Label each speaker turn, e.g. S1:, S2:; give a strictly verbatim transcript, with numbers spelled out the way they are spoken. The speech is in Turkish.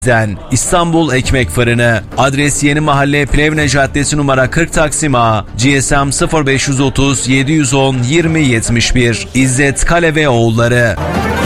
S1: İstanbul Ekmek Fırını. Adres Yeni Mahalle Plevne Caddesi numara kırk Taksim A. G S M sıfır beş otuz yedi on yirmi yetmiş bir. İzzet Kale ve Oğulları.